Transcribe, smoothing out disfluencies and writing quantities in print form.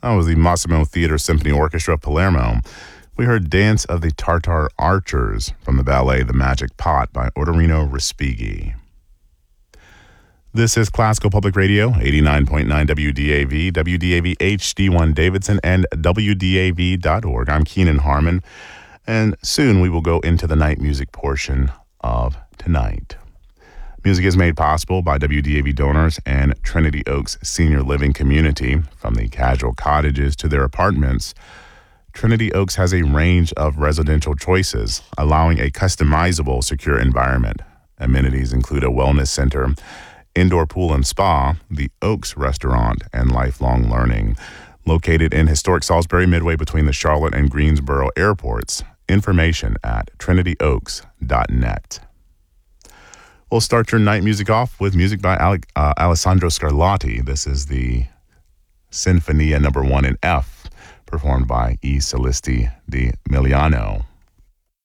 That was the Massimo Theater Symphony Orchestra of Palermo. We heard Dance of the Tartar Archers from the ballet The Magic Pot by Odorino Respighi. This is Classical Public Radio, 89.9 WDAV, WDAV HD1 Davidson, and WDAV.org. I'm Keenan Harmon, and soon we will go into the night music portion of tonight. Music is made possible by WDAV donors and Trinity Oaks Senior Living Community. From the casual cottages to their apartments, Trinity Oaks has a range of residential choices, allowing a customizable, secure environment. Amenities include a wellness center, indoor pool and spa, the Oaks Restaurant, and lifelong learning. Located in historic Salisbury, midway between the Charlotte and Greensboro airports. Information at trinityoaks.net. We'll start your night music off with music by Alessandro Scarlatti. This is the Sinfonia No. 1 in F, performed by E. Solisti di Miliano.